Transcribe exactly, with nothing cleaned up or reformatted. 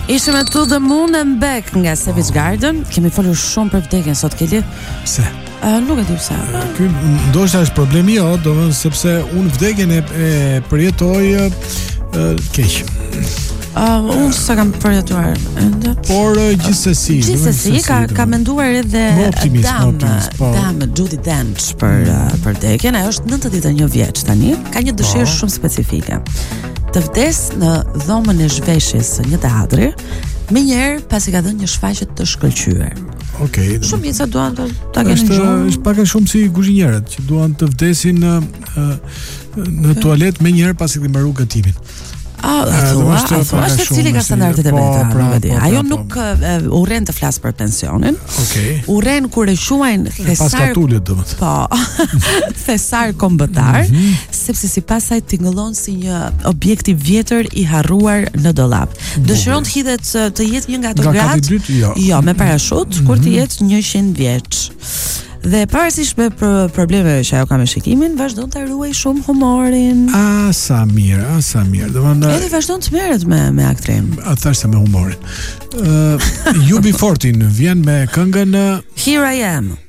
Ishim me To the Moon and Back nga Savage Garden. Kemi folur shumë për vdekjen sot, Keli. Pse? Uh, nuk e di pse. Ky ndoshta është problemi jo, domethënë sepse unë vdekjen e, e përjetoj uh, keq. Uh, unë sa kam përjetuar ende. Por uh, gjithsesi, gjithsesi ka ka menduar edhe dam, dam Judi Dench për uh, për vdekjen. Ajo është nëntëdhjetë e një vjeç tani, ka një dëshirë shumë specifike. Të vdes në dhomën e zhveshjes së një teatri, menjëherë pasi ka dhënë një shfaqje të shkëlqyer. Okej. Okay. Shumica duan të ta kenë gjuhën. Është pak a shumë si kuzhinierët që duan të vdesin në në tualet menjëherë pasi të mbaruar gatimin. Ah, thua, thua, është cili ka standardet e veta, nuk e di. Ajo nuk urren të flas për pensionin. Okej. Urren kur e quajnë thesar. Po. Thesar kombëtar, sepse sipas saj tingëllon si një objekt i vjetër i harruar në dollap. Dëshiron të hidhet të jetë një nga ato gratë. Jo, me parashut, kur të jetë njëqind vjeç. Dhe pavarësisht me probleme që ajo ka me shikimin, vazhdon të ruaj shumë humorin. A sa mirë, a sa mirë. Domethënë edhe vazhdon të merret me me aktrin. A thash se me humorin. Ë uh, U B forty vjen me këngën Here I Am.